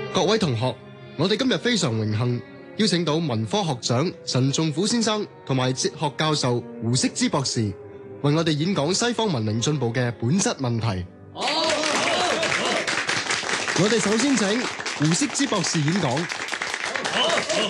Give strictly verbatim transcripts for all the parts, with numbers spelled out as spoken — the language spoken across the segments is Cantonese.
各位同學，我哋今日非常榮幸邀請到文科學長陳仲甫先生同埋哲學教授胡適之博士，為我哋演講西方文明進步嘅本質問題。好，好，好。我哋首先請胡適之博士演講。好，好。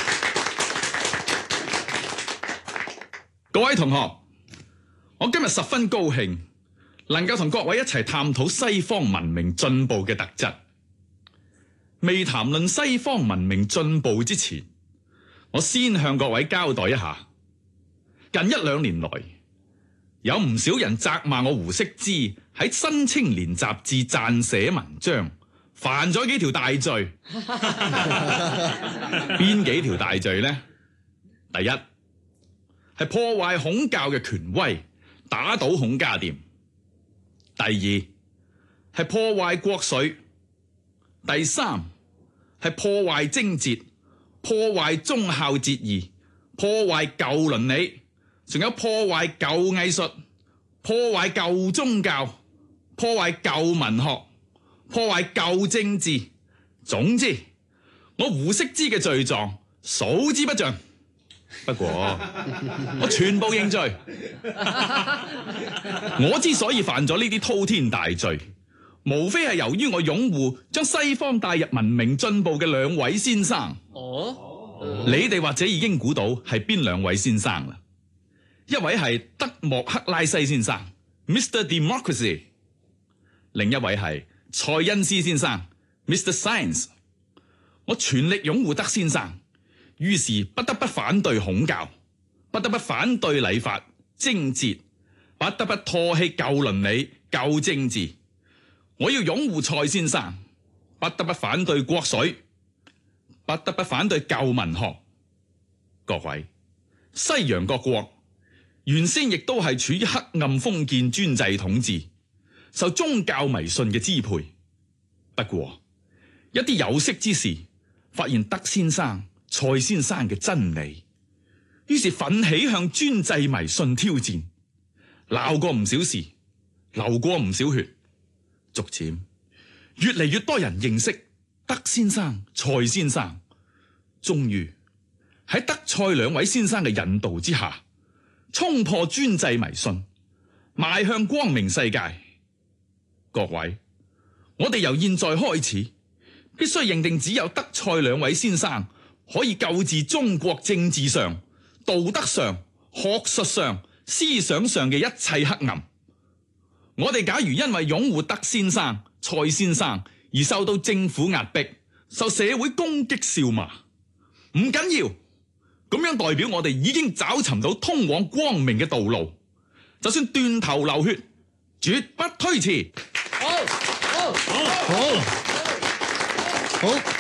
各位同學，我今日十分高興能夠同各位一齊探討西方文明進步嘅特質。未談論西方文明進步之前，我先向各位交代一下。近一兩年來，有唔少人責罵我胡適之喺《新青年》雜誌撰寫文章，犯咗幾條大罪。邊幾條大罪呢？第一係破壞孔教嘅權威，打倒孔家店；第二係破壞國粹；第三係破壞貞節，破壞忠孝節義，破壞舊倫理，仲有破壞舊藝術，破壞舊宗教，破壞舊文學，破壞舊政治。總之，我胡適之嘅罪狀數之不盡。不過我全部認罪。我之所以犯咗呢啲滔天大罪，無非係由於我擁護將西方帶入文明進步嘅兩位先生。哦，你哋或者已經估到係邊兩位先生啦？一位係德莫克拉西先生 ，Mister Democracy； 另一位係蔡恩斯先生 ，Mister Science。我全力擁護德先生，於是不得不反對孔教，不得不反對禮法、貞節，不得不唾棄舊倫理、舊政治。我要擁護蔡先生，不得不反對國粹，不得不反對舊文學。各位，西洋各國原先亦都係處於黑暗封建專制統治，受宗教迷信嘅支配。不過，一啲有識之士發現德先生、蔡先生嘅真理，於是奮起向專制迷信挑戰，鬧過唔少事，流過唔少血。逐漸，越嚟越多人認識德先生、蔡先生，終於喺德蔡兩位先生嘅引導之下，衝破專制迷信，邁向光明世界。各位，我哋由現在開始，必須認定只有德蔡兩位先生可以救治中國政治上、道德上、學術上、思想上嘅一切黑暗。我哋假如因為擁護德先生、蔡先生而受到政府壓迫，受社會攻擊笑罵，唔緊要，咁樣代表我哋已經找尋到通往光明嘅道路，就算斷頭流血，絕不推辭。好，好，好，好，好。